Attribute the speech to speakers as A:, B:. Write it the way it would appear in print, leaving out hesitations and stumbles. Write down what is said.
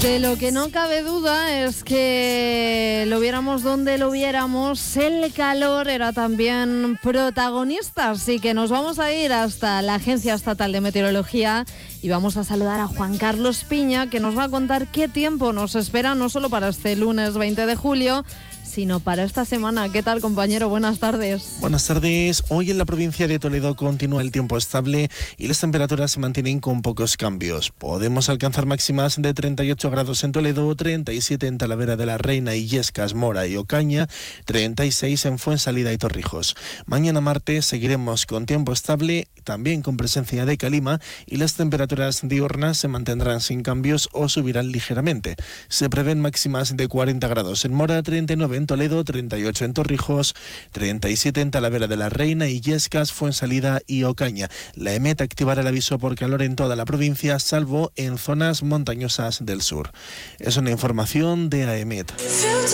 A: De lo que no cabe duda es que lo viéramos donde lo viéramos, el calor era también protagonista, así que nos vamos a ir hasta la Agencia Estatal de Meteorología y vamos a saludar a Juan Carlos Piña, que nos va a contar qué tiempo nos espera, no solo para este lunes 20 de julio, sino para esta semana. ¿Qué tal, compañero? Buenas tardes.
B: Buenas tardes. Hoy en la provincia de Toledo continúa el tiempo estable y las temperaturas se mantienen con pocos cambios. Podemos alcanzar máximas de 38 grados en Toledo, 37 en Talavera de la Reina, Illescas, Mora y Ocaña, 36 en Fuensalida y Torrijos. Mañana martes seguiremos con tiempo estable, también con presencia de calima, y las temperaturas diurnas se mantendrán sin cambios o subirán ligeramente. Se prevén máximas de 40 grados en Mora, 39 en Toledo, 38 en Torrijos, 37 en Talavera de la Reina, Illescas, Fuensalida y Ocaña. La EMET activará el aviso por calor en toda la provincia, salvo en zonas montañosas del sur. Es una información de AEMET.